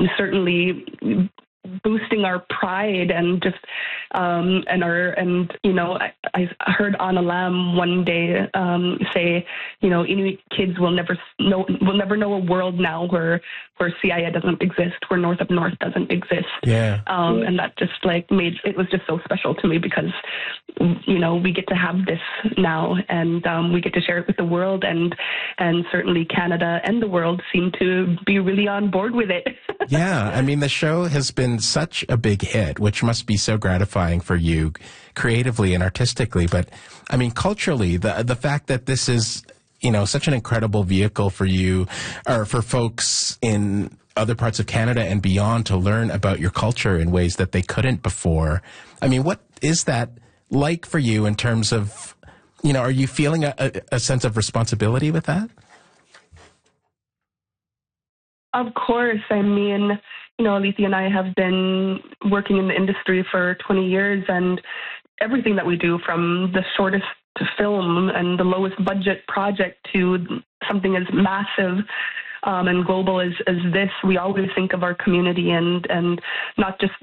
certainly boosting our pride and just I heard Anna Lam one day say, Inuit kids will never know a world now where CIA doesn't exist, where North of North doesn't exist. Yeah. And that just it was just so special to me because we get to have this now, and we get to share it with the world, and certainly Canada and the world seem to be really on board with it. Yeah, I mean, the show has been such a big hit, which must be so gratifying for you creatively and artistically. But I mean, culturally, the fact that this is, such an incredible vehicle for you, or for folks in other parts of Canada and beyond to learn about your culture in ways that they couldn't before. I mean, what is that like for you in terms of, are you feeling a sense of responsibility with that? Of course. I mean, Alethea and I have been working in the industry for 20 years, and everything that we do, from the shortest film and the lowest budget project to something as massive and global as this, we always think of our community and not just,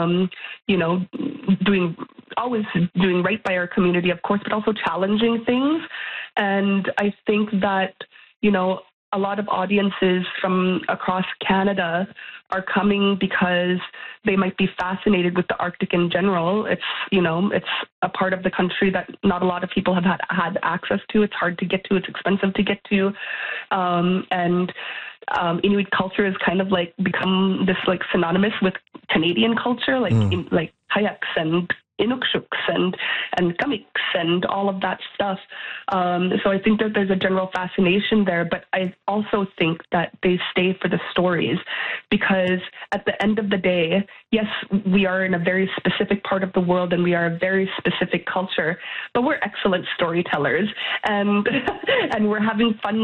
doing right by our community, of course, but also challenging things. And I think that, a lot of audiences from across Canada are coming because they might be fascinated with the Arctic in general. It's a part of the country that not a lot of people have had access to. It's hard to get to. It's expensive to get to. Inuit culture has kind of become this synonymous with Canadian culture, like kayaks and Inukshuks and Kamiks and all of that stuff. So I think that there's a general fascination there, but I also think that they stay for the stories, because at the end of the day, yes, we are in a very specific part of the world and we are a very specific culture, but we're excellent storytellers, and we're having fun